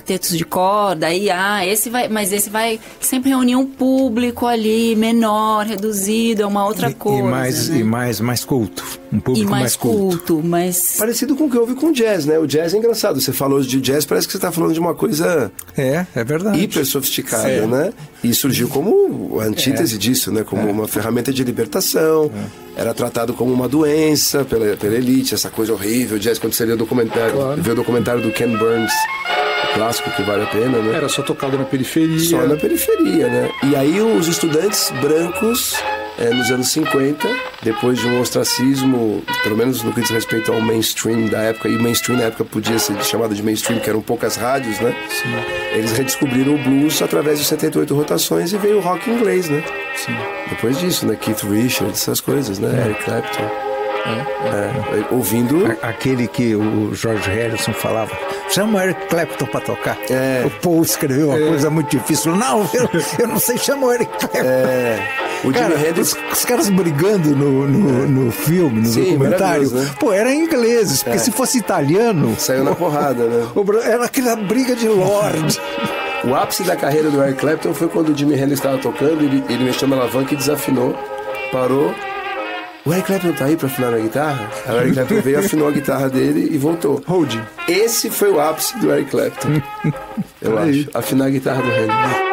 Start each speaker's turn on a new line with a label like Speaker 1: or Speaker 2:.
Speaker 1: quartetos de corda, aí, esse vai sempre reunir um público ali, menor, reduzido, é uma outra coisa.
Speaker 2: E mais culto. Um público mais culto.
Speaker 1: Mais...
Speaker 3: Parecido com o que houve com o jazz, né? O jazz é engraçado. Você falou de jazz, parece que você está falando de uma coisa...
Speaker 2: É verdade.
Speaker 3: Hiper sofisticada, né? E surgiu como a antítese disso, né? Como uma ferramenta de libertação. Era tratado como uma doença pela elite, essa coisa horrível. O jazz, quando você lê o documentário, vê o documentário do Ken Burns, o clássico que vale a pena, né?
Speaker 2: Era só tocado na periferia.
Speaker 3: Só na periferia, né? E aí os estudantes brancos, nos anos 50, depois de um ostracismo, pelo menos no que diz respeito ao mainstream da época, e mainstream na época podia ser chamado de mainstream, que eram poucas rádios, né?
Speaker 2: Sim.
Speaker 3: Eles redescobriram o blues através de 78 rotações e veio o rock inglês, né?
Speaker 2: Sim.
Speaker 3: Depois disso, né? Keith Richards, essas coisas, né? Eric Clapton. Ouvindo...
Speaker 2: Aquele que o George Harrison falava, chama o Eric Clapton pra tocar. O Paul escreveu uma coisa muito difícil. Não, eu não sei, chama o Eric Clapton.
Speaker 3: O Jimi Hendrix...
Speaker 2: Os caras brigando no filme, no documentário,
Speaker 3: né?
Speaker 2: Era em inglês, porque se fosse italiano...
Speaker 3: Saiu na porrada, né?
Speaker 2: Era aquela briga de lord.
Speaker 3: O ápice da carreira do Eric Clapton foi quando o Jimi Hendrix estava tocando, ele mexeu na alavanca e desafinou, parou. O Eric Clapton tá aí pra afinar na guitarra? Aí o Eric Clapton veio, afinou a guitarra dele e voltou.
Speaker 2: Hold.
Speaker 3: Esse foi o ápice do Eric Clapton. Eu acho. Afinar a guitarra do Hendrix.